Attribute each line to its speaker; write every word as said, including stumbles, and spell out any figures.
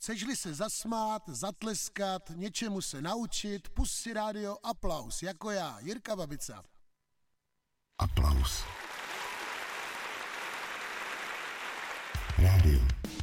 Speaker 1: Chceš-li se zasmát, zatleskat, něčemu se naučit, pust si rádio Aplaus, jako já, Jirka Babica.
Speaker 2: Aplaus. Rádio.